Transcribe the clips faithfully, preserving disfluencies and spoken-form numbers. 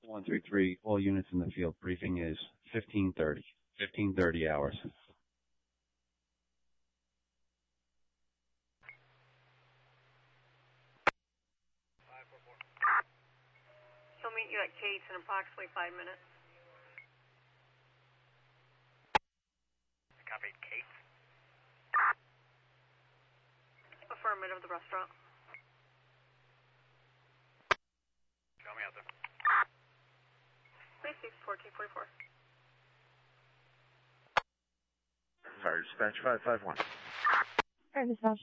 one three three, all units in the field. Briefing is fifteen thirty. fifteen thirty hours. She'll meet you at Kate's in approximately five minutes. Copy, Kate. Affirmative, the restaurant. Show me out there. Please, fourteen forty-four. Fire dispatch five five one. Fire dispatch.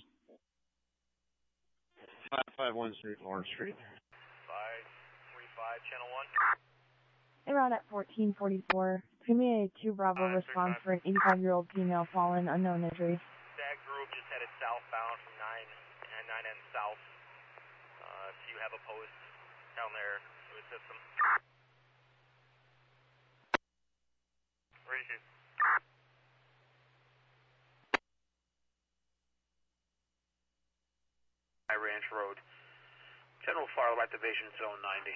five five one Street, Lawrence Street. five three five, channel one. Around at fourteen forty-four. Premier two Bravo Uh, response for an eighty-five-year-old female fallen, unknown injuries. Stag group just headed southbound from nine and nine N south. Uh, if you have a post down there to assist them. Where is it? High Ranch Road. General fire activation zone ninety.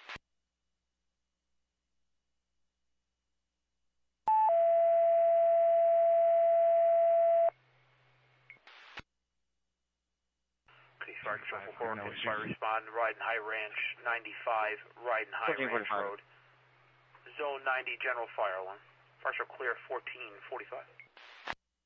Okay, fire control four, fire respond, riding High Ranch ninety-five, riding High Ranch Road. Zone ninety, general fire one. Partial clear fourteen forty-five.